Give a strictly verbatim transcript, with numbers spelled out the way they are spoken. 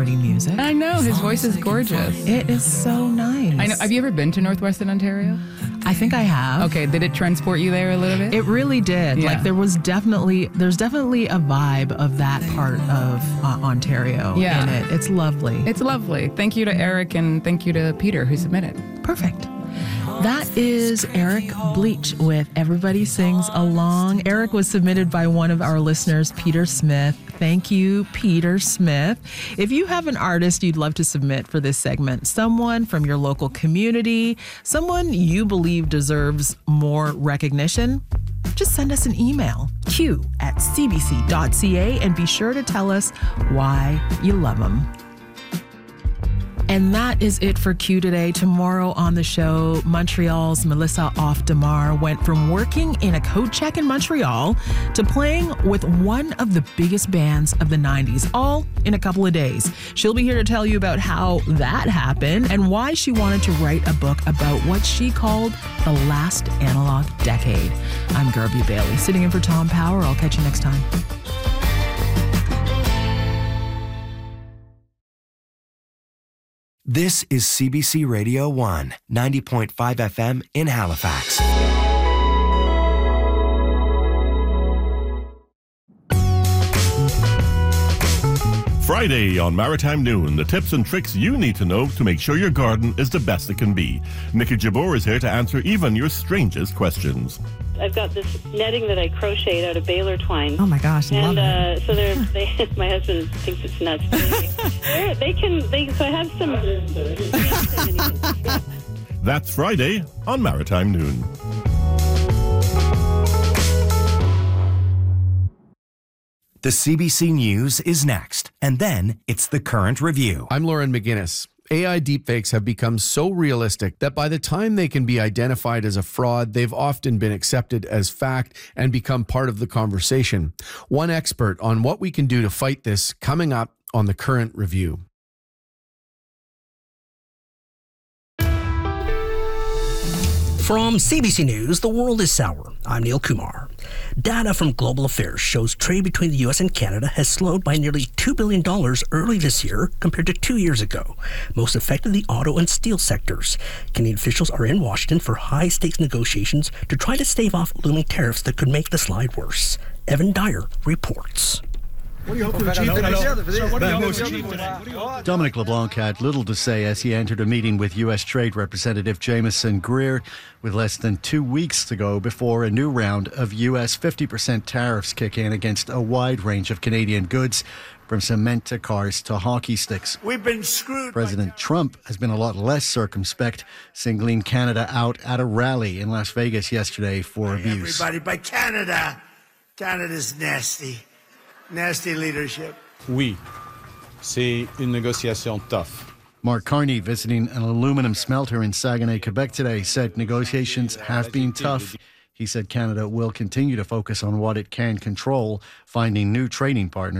party music. I know, his voice is gorgeous. It is so nice. I know. Have you ever been to Northwestern Ontario? I think I have. Okay, did it transport you there a little bit? It really did. Yeah. Like there was definitely, there's definitely a vibe of that part of uh, Ontario Yeah. in it. It's lovely. It's lovely. Thank you to Eric and thank you to Peter who submitted. Perfect. That is Eric Bleach with Everybody Sings Along. Eric was submitted by one of our listeners, Peter Smith. Thank you, Peter Smith. If you have an artist you'd love to submit for this segment, someone from your local community, someone you believe deserves more recognition, just send us an email, q at c b c dot c a, and be sure to tell us why you love them. And that is it for Q today. Tomorrow on the show, Montreal's Melissa Off-Demar went from working in a coat check in Montreal to playing with one of the biggest bands of the nineties, all in a couple of days. She'll be here to tell you about how that happened and why she wanted to write a book about what she called the last analog decade. I'm Garby Bailey, sitting in for Tom Power. I'll catch you next time. This is C B C Radio one, ninety point five F M in Halifax. Friday on Maritime Noon, the tips and tricks you need to know to make sure your garden is the best it can be. Nikki Jabor is here to answer even your strangest questions. I've got this netting that I crocheted out of baler twine. Oh my gosh, and love uh, it. so they're, they, my husband thinks it's nuts. They're, they can, they, so I have some. That's Friday on Maritime Noon. The C B C News is next, and then it's the Current Review. I'm Lauren McGinnis. A I deepfakes have become so realistic that by the time they can be identified as a fraud, they've often been accepted as fact and become part of the conversation. One expert on what we can do to fight this coming up on the Current Review. From C B C News, the world is sour. I'm Neil Kumar. Data from Global Affairs shows trade between the U S and Canada has slowed by nearly two billion dollars early this year compared to two years ago, most affected the auto and steel sectors. Canadian officials are in Washington for high-stakes negotiations to try to stave off looming tariffs that could make the slide worse. Evan Dyer reports. What do you hope to achieve today? Dominic LeBlanc had little to say as he entered a meeting with U S Trade Representative Jameson Greer with less than two weeks to go before a new round of U S fifty percent tariffs kick in against a wide range of Canadian goods, from cement to cars to hockey sticks. We've been screwed. President Trump has been a lot less circumspect, singling Canada out at a rally in Las Vegas yesterday for abuse. Everybody, but Canada, Canada's nasty. Nasty leadership. Oui, c'est une négociation tough. Mark Carney, visiting an aluminum smelter in Saguenay, Quebec today, said negotiations have been tough. He said Canada will continue to focus on what it can control, finding new trading partners.